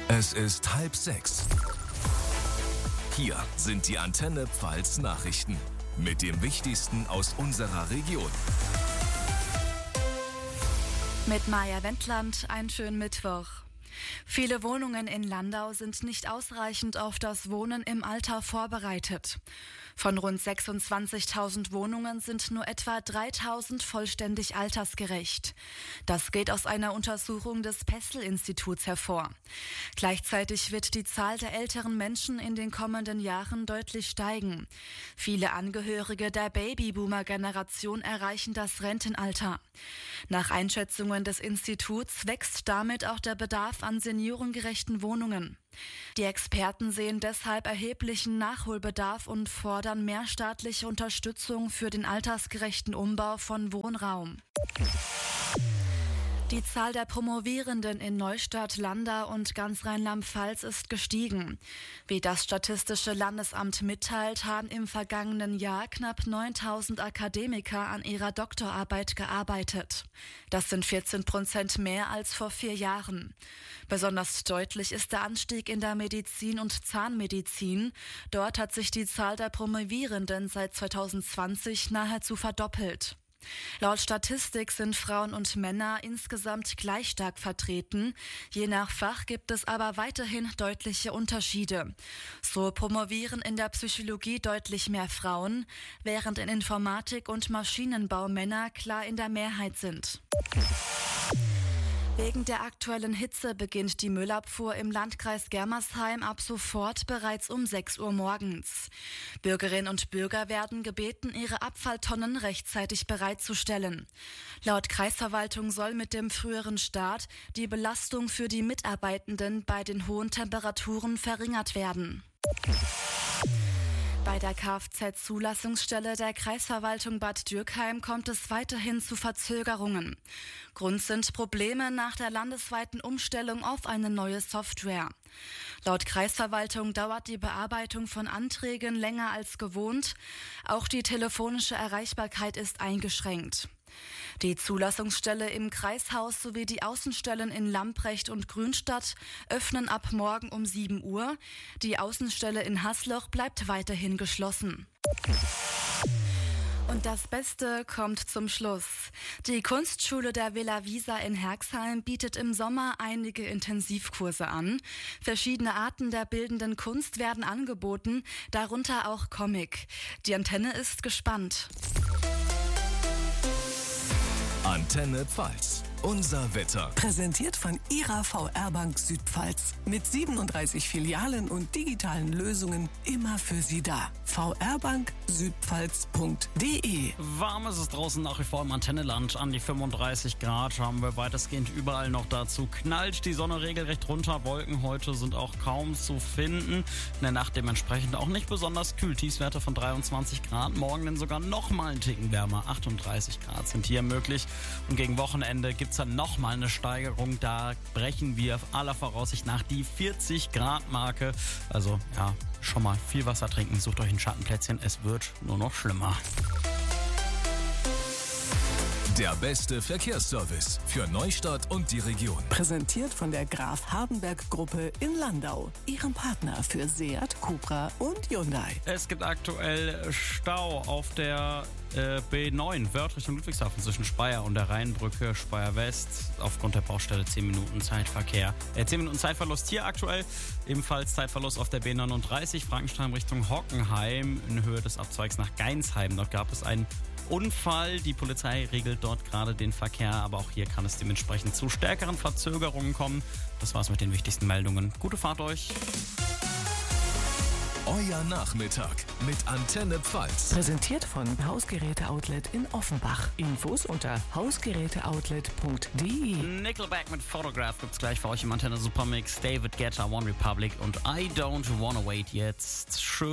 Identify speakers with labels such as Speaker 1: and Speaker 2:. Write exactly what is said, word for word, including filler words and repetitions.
Speaker 1: Es ist halb sechs. Hier sind die Antenne Pfalz Nachrichten mit dem Wichtigsten aus unserer Region.
Speaker 2: Mit Maja Wendland, einen schönen Mittwoch. Viele Wohnungen in Landau sind nicht ausreichend auf das Wohnen im Alter vorbereitet. Von rund sechsundzwanzigtausend Wohnungen sind nur etwa dreitausend vollständig altersgerecht. Das geht aus einer Untersuchung des Pestel-Instituts hervor. Gleichzeitig wird die Zahl der älteren Menschen in den kommenden Jahren deutlich steigen. Viele Angehörige der Babyboomer-Generation erreichen das Rentenalter. Nach Einschätzungen des Instituts wächst damit auch der Bedarf an seniorengerechten Wohnungen. Die Experten sehen deshalb erheblichen Nachholbedarf und fordern mehr staatliche Unterstützung für den altersgerechten Umbau von Wohnraum. Die Zahl der Promovierenden in Neustadt, Landau und ganz Rheinland-Pfalz ist gestiegen. Wie das Statistische Landesamt mitteilt, haben im vergangenen Jahr knapp neuntausend Akademiker an ihrer Doktorarbeit gearbeitet. Das sind vierzehn Prozent mehr als vor vier Jahren. Besonders deutlich ist der Anstieg in der Medizin und Zahnmedizin. Dort hat sich die Zahl der Promovierenden seit zweitausendzwanzig nahezu verdoppelt. Laut Statistik sind Frauen und Männer insgesamt gleich stark vertreten. Je nach Fach gibt es aber weiterhin deutliche Unterschiede. So promovieren in der Psychologie deutlich mehr Frauen, während in Informatik und Maschinenbau Männer klar in der Mehrheit sind. Wegen der aktuellen Hitze beginnt die Müllabfuhr im Landkreis Germersheim ab sofort bereits um sechs Uhr morgens. Bürgerinnen und Bürger werden gebeten, ihre Abfalltonnen rechtzeitig bereitzustellen. Laut Kreisverwaltung soll mit dem früheren Start die Belastung für die Mitarbeitenden bei den hohen Temperaturen verringert werden. Bei der Kfz-Zulassungsstelle der Kreisverwaltung Bad Dürkheim kommt es weiterhin zu Verzögerungen. Grund sind Probleme nach der landesweiten Umstellung auf eine neue Software. Laut Kreisverwaltung dauert die Bearbeitung von Anträgen länger als gewohnt. Auch die telefonische Erreichbarkeit ist eingeschränkt. Die Zulassungsstelle im Kreishaus sowie die Außenstellen in Lamprecht und Grünstadt öffnen ab morgen um sieben Uhr. Die Außenstelle in Hasloch bleibt weiterhin geschlossen. Und das Beste kommt zum Schluss. Die Kunstschule der Villa Visa in Herxheim bietet im Sommer einige Intensivkurse an. Verschiedene Arten der bildenden Kunst werden angeboten, darunter auch Comic. Die Antenne ist gespannt.
Speaker 1: Antenne Pfalz. Unser Wetter.
Speaker 3: Präsentiert von Ihrer V R Bank Südpfalz. Mit siebenunddreißig Filialen und digitalen Lösungen immer für Sie da. v r bank südpfalz punkt d e.
Speaker 4: Warm ist es draußen nach wie vor im Antenneland. An die fünfunddreißig Grad haben wir weitestgehend überall noch dazu. Knallt die Sonne regelrecht runter. Wolken heute sind auch kaum zu finden. In der Nacht dementsprechend auch nicht besonders kühl. Tiefswerte von dreiundzwanzig Grad. Morgen dann sogar noch mal einen Ticken wärmer. achtunddreißig Grad sind hier möglich. Und gegen Wochenende gibt es dann nochmal eine Steigerung. Da brechen wir aller Voraussicht nach die vierzig Grad Marke. Also ja, schon mal viel Wasser trinken. Sucht euch ein Schattenplätzchen. Es wird nur noch schlimmer.
Speaker 1: Der beste Verkehrsservice für Neustadt und die Region.
Speaker 3: Präsentiert von der Graf Hardenberg Gruppe in Landau. Ihrem Partner für Seat, Cupra und Hyundai.
Speaker 4: Es gibt aktuell Stau auf der äh, B neun, Wörth Richtung Ludwigshafen zwischen Speyer und der Rheinbrücke, Speyer West. Aufgrund der Baustelle zehn Minuten Zeitverkehr. Äh, zehn Minuten Zeitverlust hier aktuell. Ebenfalls Zeitverlust auf der B neununddreißig, Frankenstein Richtung Hockenheim in Höhe des Abzweigs nach Geinsheim. Dort gab es einen Unfall. Die Polizei regelt dort gerade den Verkehr, aber auch hier kann es dementsprechend zu stärkeren Verzögerungen kommen. Das war's mit den wichtigsten Meldungen. Gute Fahrt euch.
Speaker 1: Euer Nachmittag mit Antenne Pfalz.
Speaker 3: Präsentiert von Hausgeräte-Outlet in Offenbach. Infos unter hausgeräteoutlet punkt d e.
Speaker 4: Nickelback mit Photograph gibt's gleich für euch im Antenne Supermix. David Guetta, One Republic und I Don't Wanna Wait jetzt. Schön